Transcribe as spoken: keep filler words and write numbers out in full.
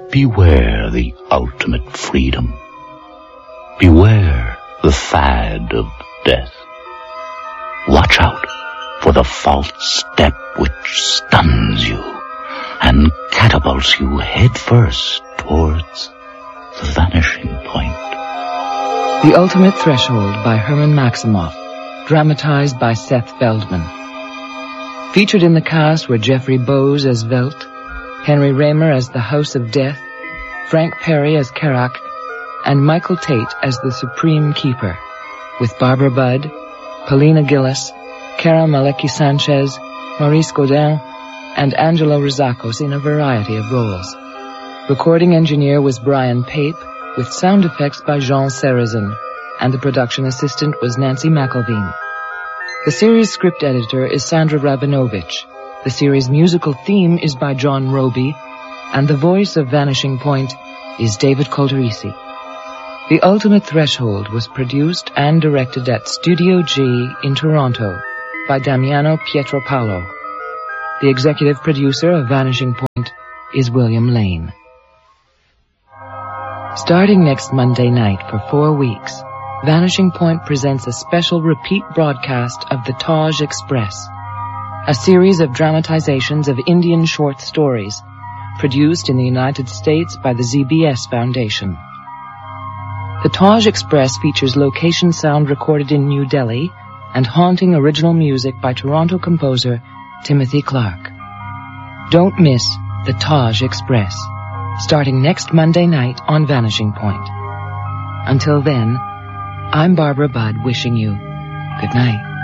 Beware the ultimate freedom. Beware the fad of death. Watch out for the false step which stuns you and catapults you headfirst towards the vanishing point. The Ultimate Threshold by Herman Maximoff, dramatized by Seth Feldman. Featured in the cast were Jeffrey Bowes as Velt, Henry Raymer as the House of Death, Frank Perry as Karak, and Michael Tate as the Supreme Keeper, with Barbara Budd, Paulina Gillis, Cara Malecki Sanchez, Maurice Godin, and Angelo Rizakos in a variety of roles. Recording engineer was Brian Pape, with sound effects by Jean Serizin, and the production assistant was Nancy McElveen. The series script editor is Sandra Rabinovich. The series musical theme is by John Roby, and the voice of Vanishing Point is David Colderisi. The Ultimate Threshold was produced and directed at Studio G in Toronto by Damiano Pietropalo. The executive producer of Vanishing Point is William Lane. Starting next Monday night for four weeks, Vanishing Point presents a special repeat broadcast of the Taj Express, a series of dramatizations of Indian short stories produced in the United States by the Z B S Foundation. The Taj Express features location sound recorded in New Delhi and haunting original music by Toronto composer Timothy Clark. Don't miss the Taj Express, starting next Monday night on Vanishing Point. Until then, I'm Barbara Budd wishing you good night.